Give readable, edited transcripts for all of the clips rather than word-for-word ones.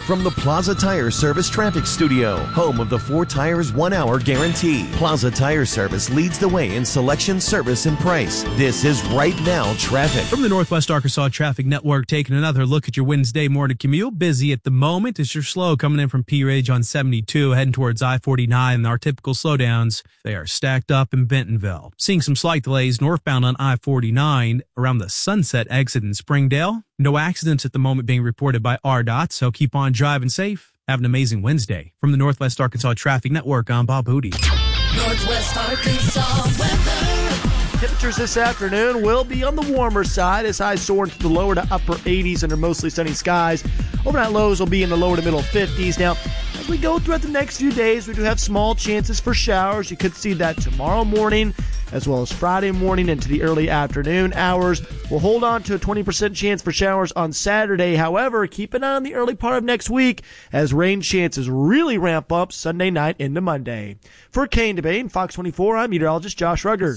from the Plaza Tire Service Traffic Studio, home of the 4 Tires 1 Hour Guarantee. Plaza Tire Service leads the way in selection, service, and price. This is Right Now Traffic. From the Northwest Arkansas Traffic Network, taking another look at your Wednesday morning commute. Busy at the moment as you're slow coming in from P Ridge on 72, heading towards I-49. Our typical slowdowns, they are stacked up in Bentonville. Seeing some slight delays northbound on I-49 around the Sunset exit in Springdale. No accidents at the moment being reported by RDOT, so keep on driving safe. Have an amazing Wednesday. From the Northwest Arkansas Traffic Network, I'm Bob Hootie. Northwest Arkansas weather. Temperatures this afternoon will be on the warmer side as highs soar into the lower to upper 80s under mostly sunny skies. Overnight lows will be in the lower to middle 50s. Now, as we go throughout the next few days, we do have small chances for showers. You could see that tomorrow morning as well as Friday morning into the early afternoon hours. We'll hold on to a 20% chance for showers on Saturday. However, keep an eye on the early part of next week as rain chances really ramp up Sunday night into Monday. For Kane DeBane, Fox 24, I'm meteorologist Josh Rugger.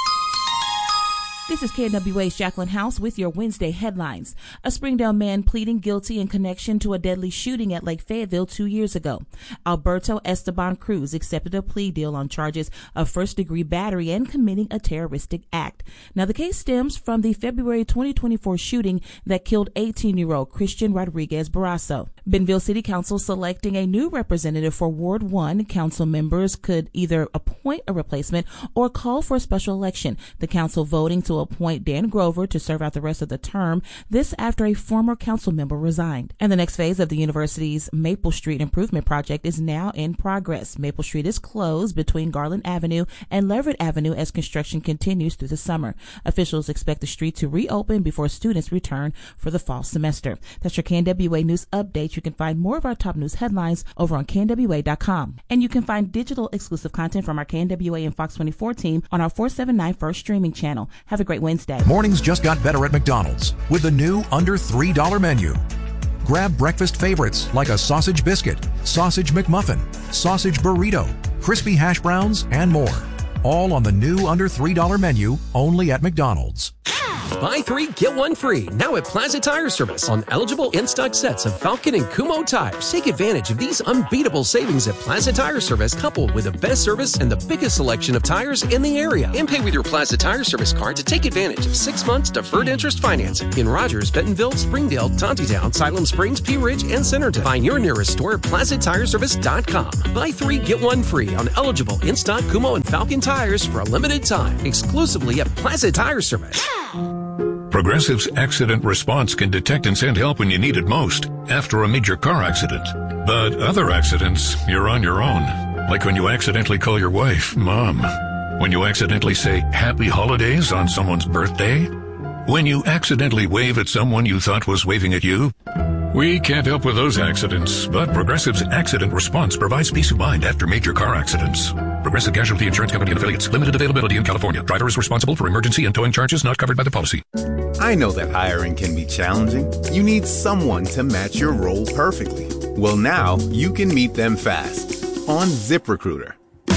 This is KNWA's Jacqueline House with your Wednesday headlines. A Springdale man pleading guilty in connection to a deadly shooting at Lake Fayetteville 2 years ago. Alberto Esteban Cruz accepted a plea deal on charges of first-degree battery and committing a terroristic act. Now, the case stems from the February 2024 shooting that killed 18-year-old Christian Rodriguez Barrasso. Bentonville City Council selecting a new representative for Ward 1. Council members could either appoint a replacement or call for a special election. The council voting to appoint Dan Grover to serve out the rest of the term, this after a former council member resigned. And the next phase of the university's Maple Street Improvement Project is now in progress. Maple Street is closed between Garland Avenue and Leverett Avenue as construction continues through the summer. Officials expect the street to reopen before students return for the fall semester. That's your KNWA News Update. You can find more of our top news headlines over on KNWA.com. And you can find digital exclusive content from our KNWA and Fox 24 team on our 479 First streaming channel. Have a great Wednesday. Mornings just got better at McDonald's with the new under $3 menu. Grab breakfast favorites like a sausage biscuit, sausage McMuffin, sausage burrito, crispy hash browns, and more. All on the new under $3 menu only at McDonald's. Buy 3, get 1 free. Now at Plaza Tire Service on eligible in-stock sets of Falcon and Kumho tires. Take advantage of these unbeatable savings at Plaza Tire Service, coupled with the best service and the biggest selection of tires in the area. And pay with your Plaza Tire Service card to take advantage of 6 months deferred interest financing in Rogers, Bentonville, Springdale, Tontitown, Siloam Springs, Pea Ridge, and Centerton. Find your nearest store at PlazaTireService.com. Buy 3, get 1 free on eligible in-stock Kumho and Falcon tires for a limited time, exclusively at Plaza Tire Service. Progressive's Accident Response can detect and send help when you need it most, after a major car accident. But other accidents, you're on your own. Like when you accidentally call your wife Mom. When you accidentally say Happy Holidays on someone's birthday. When you accidentally wave at someone you thought was waving at you. We can't help with those accidents, but Progressive's Accident Response provides peace of mind after major car accidents. Progressive Casualty Insurance Company and affiliates. Limited availability in California. Driver is responsible for emergency and towing charges not covered by the policy. I know that hiring can be challenging. You need someone to match your role perfectly. Well, now you can meet them fast on ZipRecruiter.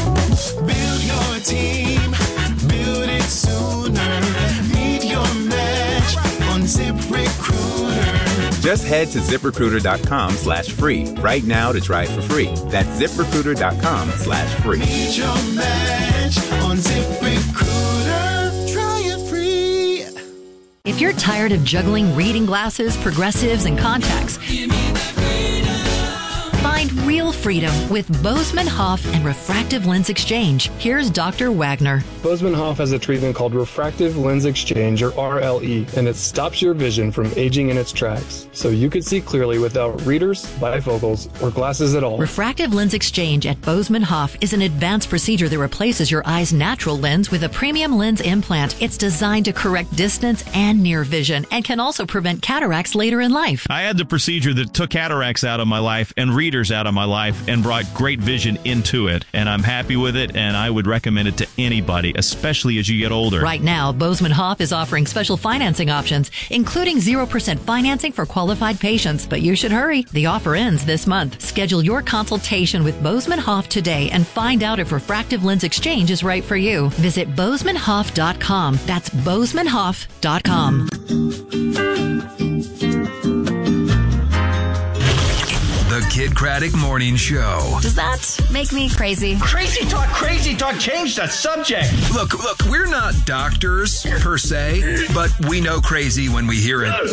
Build your team. Build it sooner. Meet your match on ZipRecruiter. Just head to ZipRecruiter.com/free right now to try it for free. That's ZipRecruiter.com/free. Meet your match on ZipRecruiter. Try it free. If you're tired of juggling reading glasses, progressives, and contacts, find real freedom with Bozeman Hoff and Refractive Lens Exchange. Here's Dr. Wagner. Bozeman Hoff has a treatment called Refractive Lens Exchange, or RLE, and it stops your vision from aging in its tracks, so you could see clearly without readers, bifocals, or glasses at all. Refractive Lens Exchange at Bozeman Hoff is an advanced procedure that replaces your eye's natural lens with a premium lens implant. It's designed to correct distance and near vision and can also prevent cataracts later in life. I had the procedure that took cataracts out of my life and readers out of my life and brought great vision into it, and I'm happy with it, and I would recommend it to anybody, especially as you get older. Right now, Bozeman Hoff is offering special financing options, including 0% financing for qualified patients, but you should hurry. The offer ends this month. Schedule your consultation with Bozeman Hoff today and find out if Refractive Lens Exchange is right for you. Visit BozemanHoff.com. That's BozemanHoff.com. The Kid Craddock Morning Show. Does that make me crazy? Crazy talk, change the subject. Look, we're not doctors per se, but we know crazy when we hear it.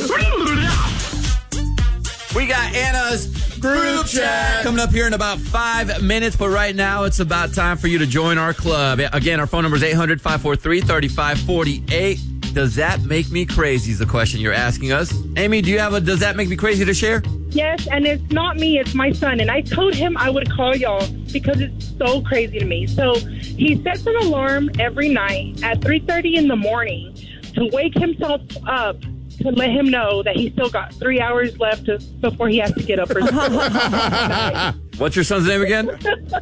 We got Anna's group chat coming up here in about 5 minutes, but right now it's about time for you to join our club. Again, our phone number is 800-543-3548. Does that make me crazy is the question you're asking us. Amy, do you have a Does That Make Me Crazy to share? Yes, and it's not me, it's my son. And I told him I would call y'all because it's so crazy to me. So he sets an alarm every night at 3:30 in the morning to wake himself up to let him know that he's still got 3 hours left before he has to get up. What's your son's name again?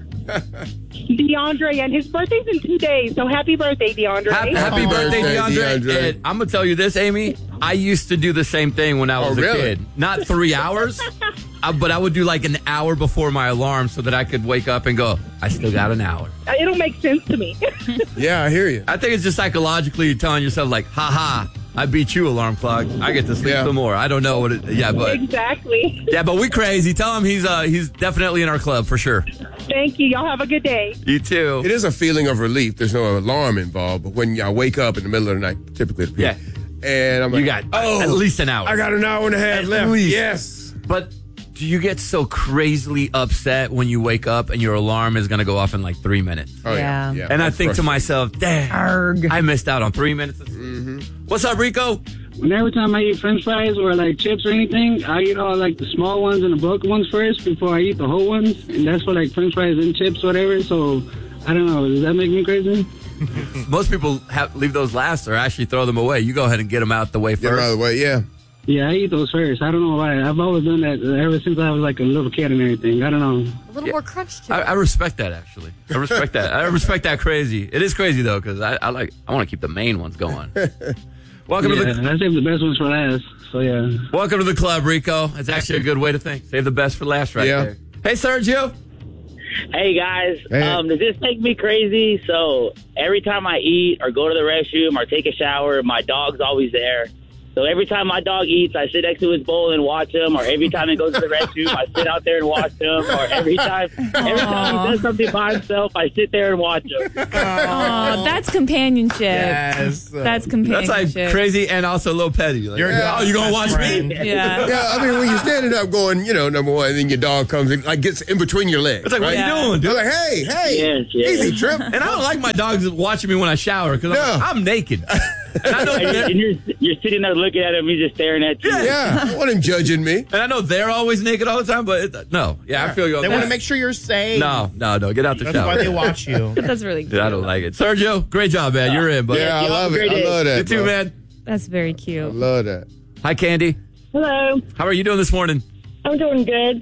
DeAndre, and his birthday's in 2 days. So happy birthday, DeAndre. Happy birthday, DeAndre. And I'm going to tell you this, Amy. I used to do the same thing when I was a kid. Not 3 hours, but I would do like an hour before my alarm so that I could wake up and go, I still got an hour. It'll make sense to me. Yeah, I hear you. I think it's just psychologically telling yourself like, ha, I beat you, alarm clock. I get to sleep some more. I don't know what it, but exactly. Yeah, but we crazy. Tell him he's definitely in our club for sure. Thank you. Y'all have a good day. You too. It is a feeling of relief. There's no alarm involved, but when I wake up in the middle of the night, typically, and I'm like, you got at least an hour. I got an hour and a half left. Least. Yes. But do you get so crazily upset when you wake up and your alarm is going to go off in like 3 minutes? Oh, yeah. And I think to myself, dang, I missed out on 3 minutes. What's up, Rico? And every time I eat French fries or like chips or anything, I eat all like the small ones and the broken ones first before I eat the whole ones. And that's for like French fries and chips, whatever. So I don't know. Does that make me crazy? Most people leave those last or actually throw them away. You go ahead and get them out the way first. Get them out of the way, yeah. Yeah, I eat those first. I don't know why. I've always done that ever since I was like a little kid and everything. I don't know. A little more crunch to it. I respect that, actually. I respect that. I respect that crazy. It is crazy, though, because I want to keep the main ones going. Welcome to the... I save the best ones for last, so yeah. Welcome to the club, Rico. It's actually a good way to think. Save the best for last there. Hey, Sergio. Hey, guys. Does this make me crazy? So every time I eat or go to the restroom or take a shower, my dog's always there. So every time my dog eats, I sit next to his bowl and watch him. Or every time he goes to the restroom, I sit out there and watch him. Or every time he does something by himself, I sit there and watch him. Oh, that's companionship. Yes. That's companionship. That's like crazy and also a little petty. Like, you going to watch me? Yeah. Yeah, I mean, when you're standing up going, number one, and then your dog comes and like gets in between your legs. It's like, what are you doing, dude? I'm like, hey, easy, Trip. And I don't like my dogs watching me when I shower because I'm naked. And I know and you're sitting there looking at him, he's just staring at you. Yeah, I want him judging me. And I know they're always naked all the time, but I feel you on They that. want to make sure you're safe. No, get out the shower. That's why they watch you. That's really cute. I don't like it. Sergio, great job, man. You're in, buddy. Yeah, I love it. I love that. You too, man. That's very cute. I love that. Hi, Candy. Hello. How are you doing this morning? I'm doing good.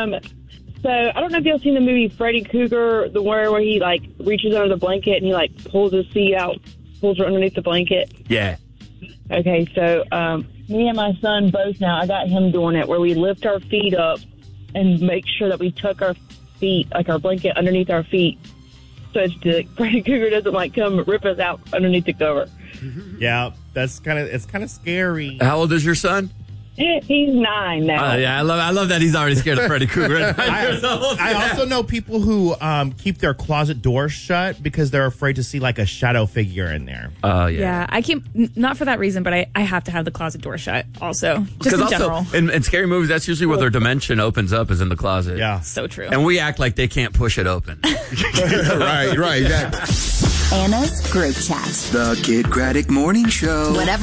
So I don't know if y'all seen the movie Freddy Krueger, the one where he like reaches under the blanket and he like pulls his feet out, pulls her underneath the blanket. Yeah. Okay, so me and my son both now, I got him doing it where we lift our feet up and make sure that we tuck our feet, like our blanket underneath our feet, so that Freddy Krueger doesn't like come rip us out underneath the cover. Yeah, it's kind of scary. How old is your son? He's 9 now. I love that he's already scared of Freddy Krueger. I also know people who keep their closet doors shut because they're afraid to see like a shadow figure in there. Oh, Yeah, I keep, not for that reason, but I have to have the closet door shut also, just in general. In scary movies, that's usually where their dimension opens up is in the closet. Yeah. So true. And we act like they can't push it open. Right, exactly. Anna's group chat. The Kid Craddock Morning Show. Whatever